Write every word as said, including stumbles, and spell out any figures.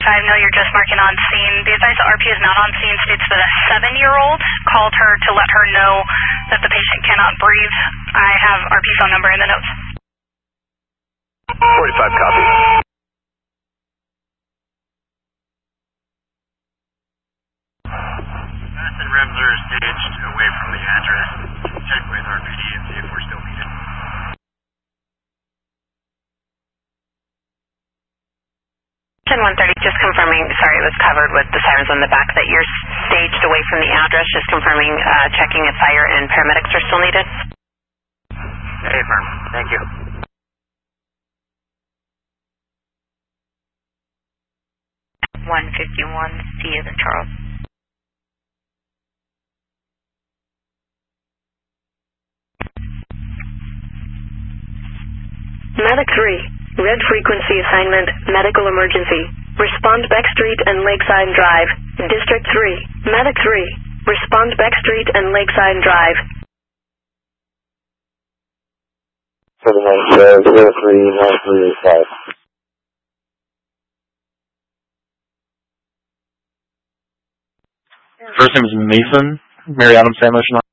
Lakeside, I know you're just marking on scene. The advised R P is not on scene, states that a seven-year-old called her to let her know that the patient cannot breathe. I have R P phone number in the notes. forty-five, copy. Madison Rems are staged away from the address. Check with R P D and see if we're still needed. one thirty, just confirming, sorry, it was covered with the sirens on the back, that you're staged away from the address, just confirming, uh, checking if fire and paramedics are still needed. Okay, firm. Thank you. one fifty-one, C as in Charles. Medic three, red frequency assignment, medical emergency. Respond Beck Street and Lakeside Drive. District three, Medic three, respond Beck Street and Lakeside Drive. seven nine zero three nine three eight five. First name is Mason, Mary Adams, San Motion.